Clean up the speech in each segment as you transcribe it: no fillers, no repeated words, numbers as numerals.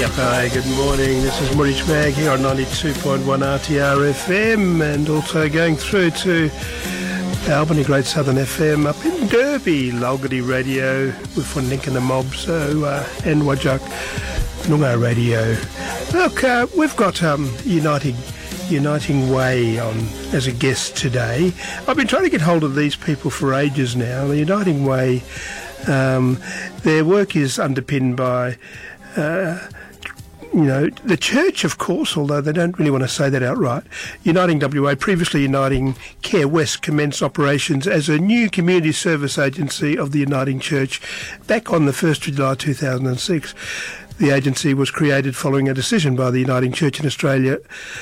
Hi, good morning. This is Murray Schmag here on 92.1 RTR FM and also going through to Albany Great Southern FM up in Derby, Lalgadi Radio with Fundink and the Mob, so and Wajak Noongar Radio. Look, we've got Uniting Way on as a guest today. I've been trying to get hold of these people for ages now. The Uniting Way, their work is underpinned by the church, of course, although they don't really want to say that outright. Uniting WA, previously Uniting Care West, commenced operations as a new community service agency of the Uniting Church back on the 1st of July 2006. The agency was created following a decision by the Uniting Church in Australia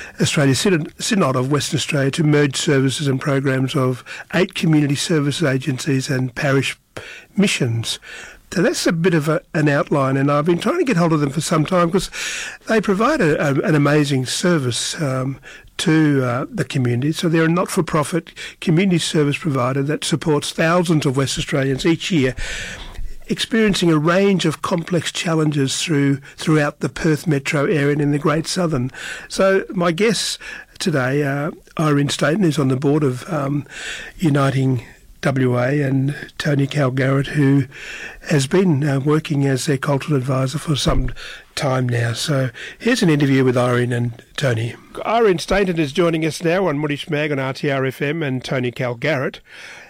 Synod of Western Australia to merge services and programs of 8 community service agencies and parish missions. So that's a bit of an outline, and I've been trying to get hold of them for some time because they provide an amazing service to the community. So they're a not-for-profit community service provider that supports thousands of West Australians each year, experiencing a range of complex challenges throughout the Perth metro area and in the Great Southern. So my guest today, Irene Staten, is on the board of Uniting WA, and Tony Calgarrett, who has been working as their cultural advisor for some time now. So here's an interview with Irene and Tony. Irene Staten is joining us now on Murray Schmag on RTR FM and Tony Calgarrett.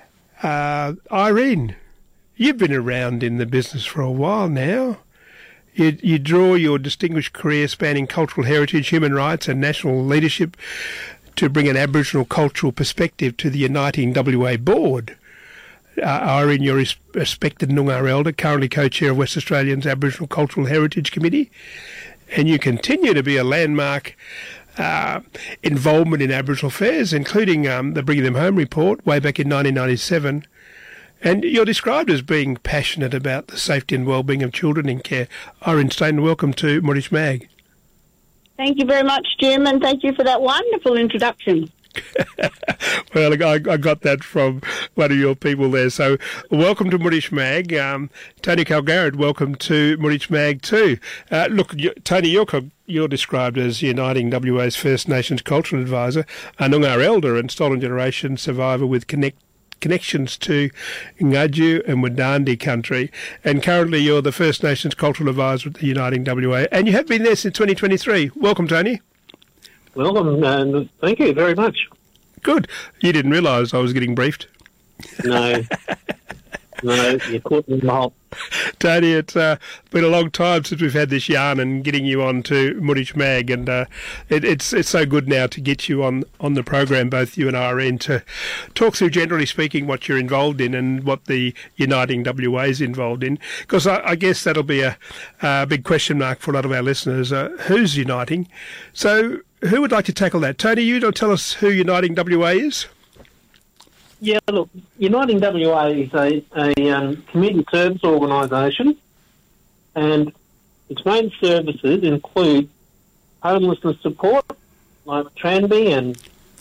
Irene, you've been around in the business for a while now. You draw your distinguished career spanning cultural heritage, human rights and national leadership to bring an Aboriginal cultural perspective to the Uniting WA board. Irene, you're a respected Noongar elder, currently co-chair of West Australian's Aboriginal Cultural Heritage Committee, and you continue to be a landmark involvement in Aboriginal affairs, including the Bringing Them Home report way back in 1997. And you're described as being passionate about the safety and well-being of children in care. Irene Staten, welcome to Murray Schmag. Thank you very much, Jim, and thank you for that wonderful introduction. Well, I got that from one of your people there. So welcome to Murray Schmag. Tony Calgarrett, welcome to Murray Schmag too. Look, Tony, you're described as Uniting WA's First Nations Cultural Advisor, a Noongar elder and Stolen Generation survivor with connections to Ngaju and Wadandi country, and currently you're the First Nations Cultural Advisor at the Uniting WA, and you have been there since 2023. Welcome, Tony. Welcome, and thank you very much. Good. You didn't realise I was getting briefed? No. No, you caught me in the hole. Tony, it's been a long time since we've had this yarn and getting you on to Murray Schmag, and it's so good now to get you on the program, both you and Irene, to talk through, generally speaking, what you're involved in and what the Uniting WA is involved in, because I guess that'll be a big question mark for a lot of our listeners. Who's Uniting? So who would like to tackle that? Tony, you don't tell us who Uniting WA is? Yeah, look, Uniting WA is a community service organisation, and its main services include homelessness support, like Tranby and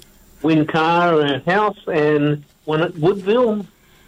Wincar House and one at Woodville,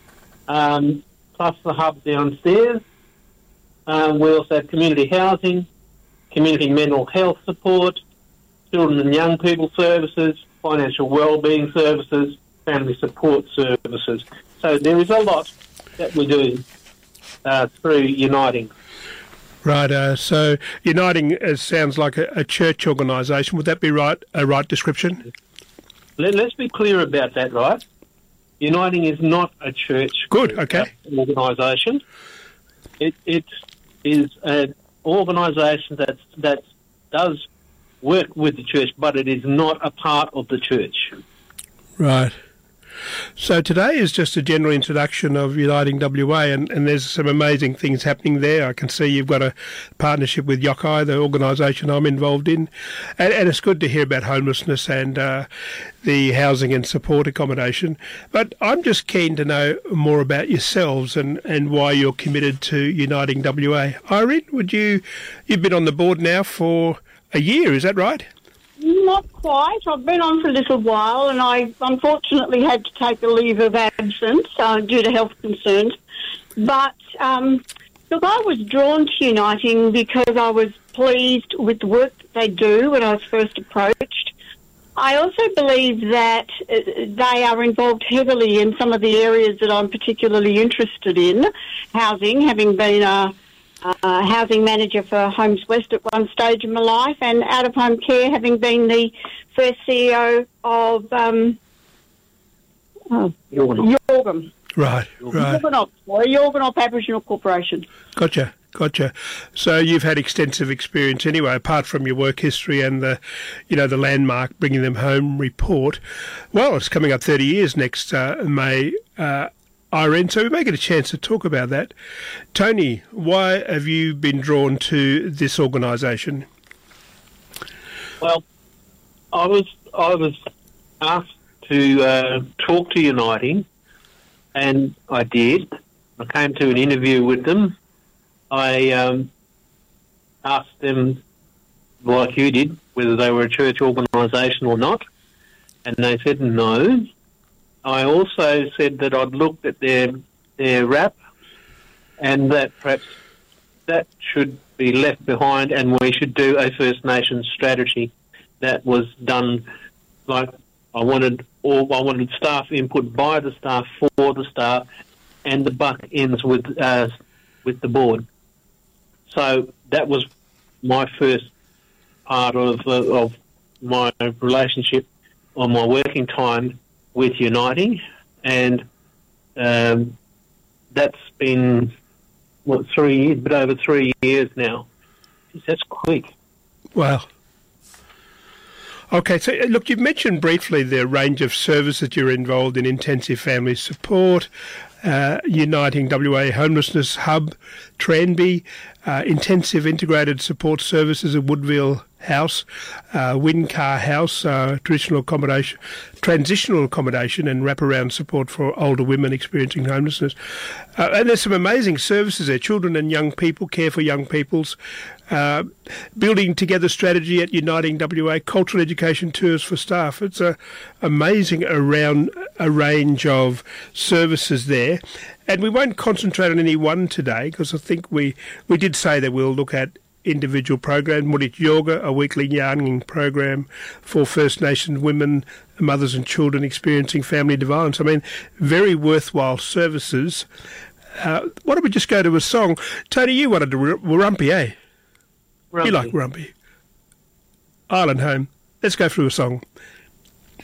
plus the hub downstairs. We also have community housing, community mental health support, children and young people services, financial wellbeing services, family support services. So there is a lot that we do through Uniting. Right. So Uniting sounds like a church organisation. Would that be a right description? Let's be clear about that, right? Uniting is not a church. Good. Okay. Organisation. It is an organisation that does work with the church, but it is not a part of the church. Right. So today is just a general introduction of Uniting WA, and there's some amazing things happening there. I can see you've got a partnership with Yokai, the organisation I'm involved in, and it's good to hear about homelessness and the housing and support accommodation. But I'm just keen to know more about yourselves and why you're committed to Uniting WA. Irene, you've been on the board now for a year, is that right? Not quite. I've been on for a little while, and I unfortunately had to take a leave of absence due to health concerns. But, look, I was drawn to Uniting because I was pleased with the work that they do when I was first approached. I also believe that they are involved heavily in some of the areas that I'm particularly interested in. Housing, having been a housing manager for Homes West at one stage in my life, and out-of-home care, having been the first CEO of Yorgum. Right. Yorgum Aboriginal Corporation. Gotcha. So you've had extensive experience anyway, apart from your work history and the landmark Bringing Them Home report. Well, it's coming up 30 years next May, Irene, so we may get a chance to talk about that. Tony, why have you been drawn to this organisation? Well, I was asked to talk to Uniting, and I did. I came to an interview with them. I asked them, like you did, whether they were a church organisation or not, and they said no. I also said that I'd looked at their RAP and that perhaps that should be left behind and we should do a First Nations strategy that was done like I wanted staff input by the staff, for the staff, and the buck ends with the board. So that was my first part of my relationship or my working time with Uniting, and that's been 3 years, but over 3 years now. Jeez, that's quick. Wow. Okay, so look, you've mentioned briefly the range of services you're involved in: intensive family support, Uniting WA Homelessness Hub, Tranby, intensive integrated support services at Woodville House, Wincar House, transitional accommodation and wraparound support for older women experiencing homelessness. And there's some amazing services there: children and young people, care for young peoples, building together strategy at Uniting WA, cultural education tours for staff. It's amazing around a range of services there. And we won't concentrate on any one today, because I think we did say that we'll look at individual programs. Murit Yoga, a weekly yarning program for First Nations women, mothers and children experiencing family violence. I mean, very worthwhile services. Why don't we just go to a song? Tony, you wanted to Warumpi, eh? Warumpi. You like Warumpi. Island Home. Let's go through a song.